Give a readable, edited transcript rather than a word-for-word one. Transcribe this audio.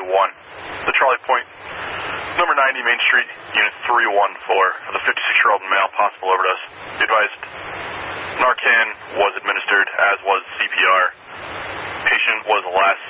The Charlie Point, number 90 Main Street, unit 314, the 56-year-old male, possible overdose. Be advised, Narcan was administered, as was CPR. Patient was last